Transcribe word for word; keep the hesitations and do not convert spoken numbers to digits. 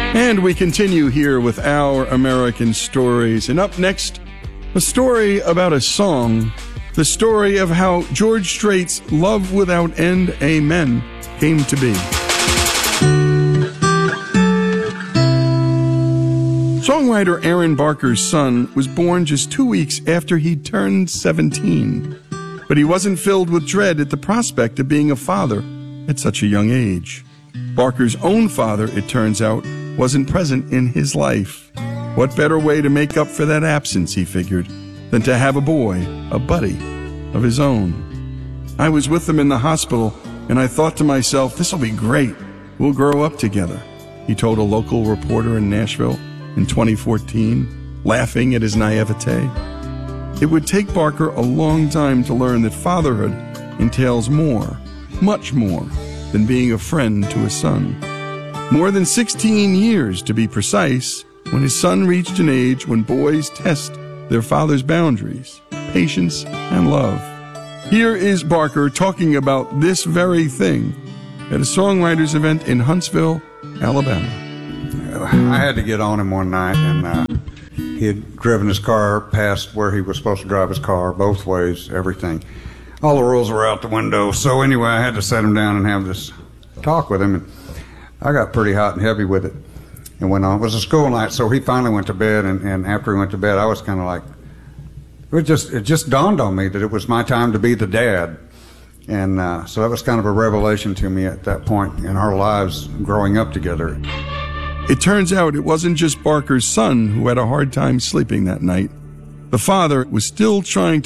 And we continue here with Our American Stories. And up next, a story about a song, the story of how George Strait's Love Without End, Amen came to be. Songwriter Aaron Barker's son was born just two weeks after he turned seventeen. But he wasn't filled with dread at the prospect of being a father at such a young age. Barker's own father, it turns out, wasn't present in his life. What better way to make up for that absence, he figured, than to have a boy, a buddy, of his own. I was with him in the hospital, and I thought to myself, this'll be great. We'll grow up together, he told a local reporter in Nashville in twenty fourteen, laughing at his naivete. It would take Barker a long time to learn that fatherhood entails more, much more, than being a friend to his son. More than sixteen years, to be precise, when his son reached an age when boys test their father's boundaries, patience, and love. Here is Barker talking about this very thing at a songwriters event in Huntsville, Alabama. I had to get on him one night, and uh, he had driven his car past where he was supposed to drive his car, both ways, everything. All the rules were out the window. So anyway, I had to set him down and have this talk with him, and I got pretty hot and heavy with it. And went on. It was a school night, so he finally went to bed, and, and after he went to bed, I was kind of like, it just it just dawned on me that it was my time to be the dad. And uh, so that was kind of a revelation to me at that point in our lives growing up together. It turns out it wasn't just Barker's son who had a hard time sleeping that night. The father was still trying to